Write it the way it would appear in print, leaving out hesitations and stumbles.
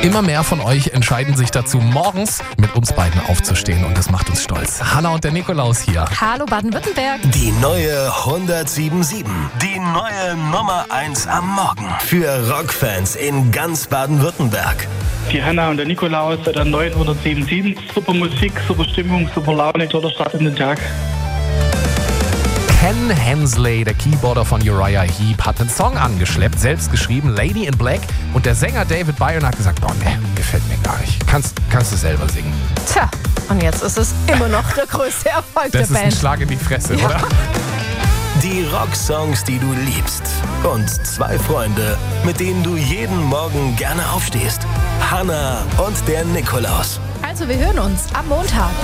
Immer mehr von euch entscheiden sich dazu, morgens mit uns beiden aufzustehen und das macht uns stolz. Hanna und der Nikolaus hier. Hallo Baden-Württemberg. Die neue 107.7. Die neue Nummer 1 am Morgen. Für Rockfans in ganz Baden-Württemberg. Die Hanna und der Nikolaus bei der neuen 107.7. Super Musik, super Stimmung, super Laune, toller Start in den Tag. Ken Hensley, der Keyboarder von Uriah Heep, hat einen Song angeschleppt, selbst geschrieben, Lady in Black. Und der Sänger David Byron hat gesagt, boah, nee, gefällt mir gar nicht. Kannst du selber singen. Tja, und jetzt ist es immer noch der größte Erfolg der Das ist ein Band. Schlag in die Fresse, Ja. oder? Die Rocksongs, die du liebst. Und 2 Freunde, mit denen du jeden Morgen gerne aufstehst. Hanna und der Nikolaus. Also wir hören uns am Montag.